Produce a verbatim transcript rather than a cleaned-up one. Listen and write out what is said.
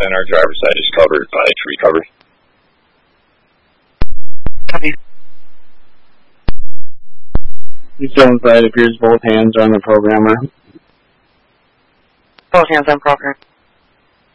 and our driver's side is covered by tree cover. Copy. Zone side appears both hands are on the programmer. Both hands on program.